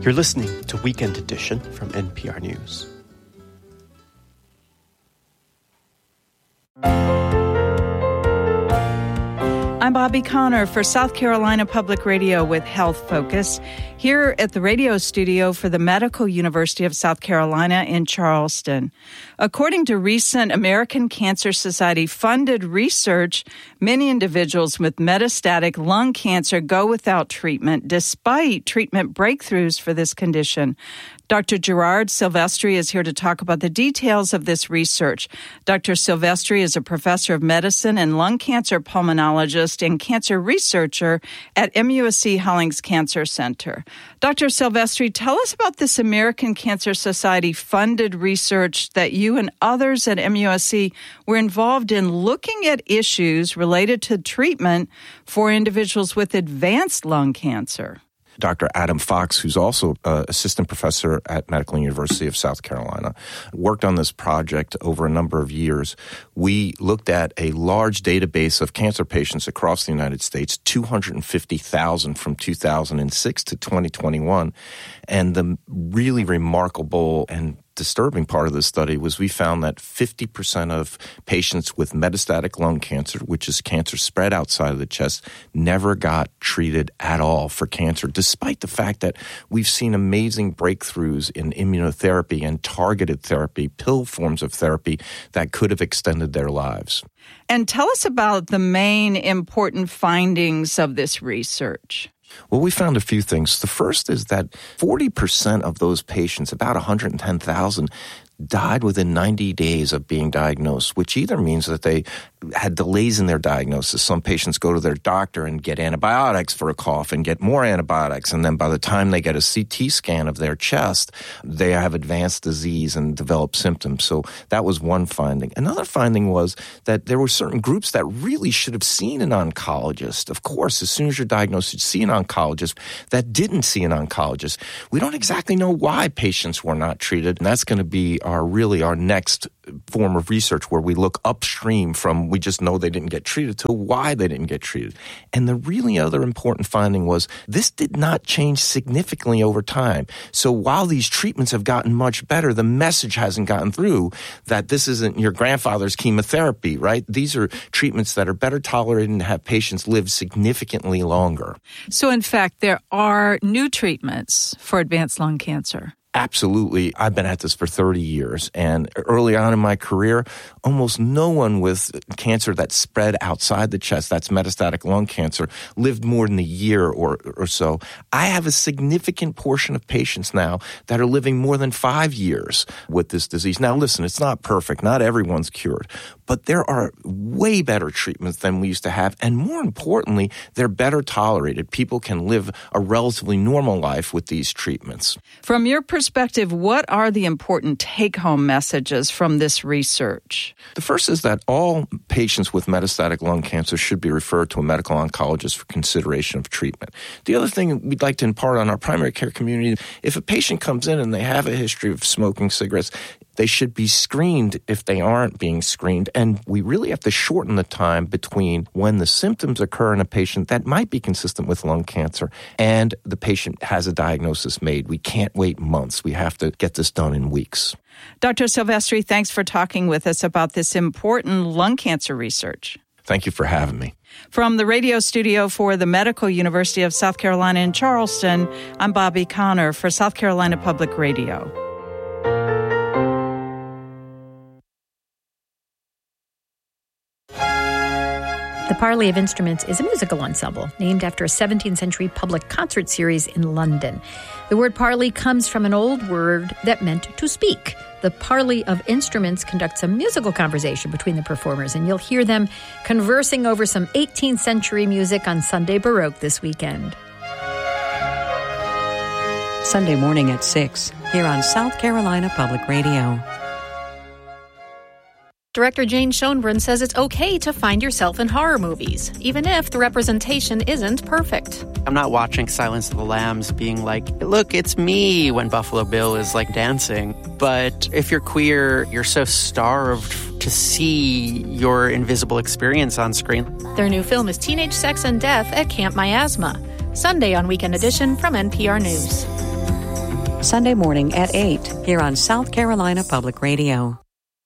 You're listening to Weekend Edition from NPR News. I'm Bobby Connor for South Carolina Public Radio with Health Focus, here at the radio studio for the Medical University of South Carolina in Charleston. According to recent American Cancer Society-funded research, many individuals with metastatic lung cancer go without treatment despite treatment breakthroughs for this condition. Dr. Gerard Silvestri is here to talk about the details of this research. Dr. Silvestri is a professor of medicine and lung cancer pulmonologist and cancer researcher at MUSC Hollings Cancer Center. Dr. Silvestri, tell us about this American Cancer Society-funded research that you and others at MUSC were involved in looking at issues related to treatment for individuals with advanced lung cancer. Dr. Adam Fox, who's also assistant professor at Medical University of South Carolina, worked on this project over a number of years. We looked at a large database of cancer patients across the United States, 250,000 from 2006 to 2021. And the really remarkable and disturbing part of this study was we found that 50% of patients with metastatic lung cancer, which is cancer spread outside of the chest, never got treated at all for cancer, despite the fact that we've seen amazing breakthroughs in immunotherapy and targeted therapy, pill forms of therapy that could have extended their lives. And tell us about the main important findings of this research. Well, we found a few things. The first is that 40% of those patients, about 110,000, died within 90 days of being diagnosed, which either means that they had delays in their diagnosis. Some patients go to their doctor and get antibiotics for a cough and get more antibiotics, and then by the time they get a CT scan of their chest, they have advanced disease and develop symptoms. So that was one finding. Another finding was that there were certain groups that really should have seen an oncologist. Of course, as soon as you're diagnosed, you see an oncologist that didn't see an oncologist. We don't exactly know why patients were not treated, and that's going to be our next form of research where we look upstream from we just know they didn't get treated to why they didn't get treated. And the really other important finding was this did not change significantly over time. So while these treatments have gotten much better, the message hasn't gotten through that this isn't your grandfather's chemotherapy, right? These are treatments that are better tolerated and have patients live significantly longer. So in fact, there are new treatments for advanced lung cancer. Absolutely. I've been at this for 30 years, and early on in my career, almost no one with cancer that spread outside the chest, that's metastatic lung cancer, lived more than a year or so. I have a significant portion of patients now that are living more than 5 years with this disease. Now, listen, it's not perfect. Not everyone's cured, but there are way better treatments than we used to have, and more importantly, they're better tolerated. People can live a relatively normal life with these treatments. From your perspective, what are the important take-home messages from this research? The first is that all patients with metastatic lung cancer should be referred to a medical oncologist for consideration of treatment. The other thing we'd like to impart on our primary care community, if a patient comes in and they have a history of smoking cigarettes, they should be screened if they aren't being screened. And we really have to shorten the time between when the symptoms occur in a patient that might be consistent with lung cancer and the patient has a diagnosis made. We can't wait months. We have to get this done in weeks. Dr. Silvestri, thanks for talking with us about this important lung cancer research. Thank you for having me. From the radio studio for the Medical University of South Carolina in Charleston, I'm Bobby Connor for South Carolina Public Radio. The Parley of Instruments is a musical ensemble named after a 17th century public concert series in London. The word parley comes from an old word that meant to speak. The Parley of Instruments conducts a musical conversation between the performers, and you'll hear them conversing over some 18th century music on Sunday Baroque this weekend. Sunday morning at 6, here on South Carolina Public Radio. Director Jane Schoenbrunn says it's okay to find yourself in horror movies, even if the representation isn't perfect. I'm not watching Silence of the Lambs being like, look, it's me, when Buffalo Bill is like dancing. But if you're queer, you're so starved to see your invisible experience on screen. Their new film is Teenage Sex and Death at Camp Miasma, Sunday on Weekend Edition from NPR News. Sunday morning at 8 here on South Carolina Public Radio.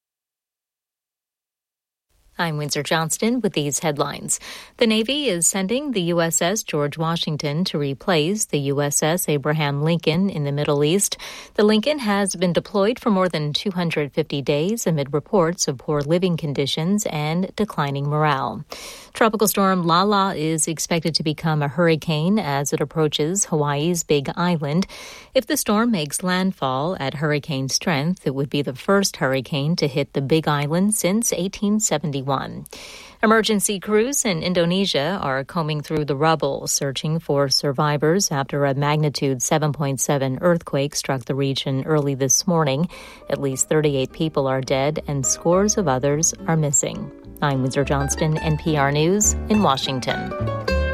I'm Windsor Johnston with these headlines. The Navy is sending the USS George Washington to replace the USS Abraham Lincoln in the Middle East. The Lincoln has been deployed for more than 250 days amid reports of poor living conditions and declining morale. Tropical storm Lala is expected to become a hurricane as it approaches Hawaii's Big Island. If the storm makes landfall at hurricane strength, it would be the first hurricane to hit the Big Island since 1871. Emergency crews in Indonesia are combing through the rubble, searching for survivors after a magnitude 7.7 earthquake struck the region early this morning. At least 38 people are dead and scores of others are missing. I'm Windsor Johnston, NPR News in Washington.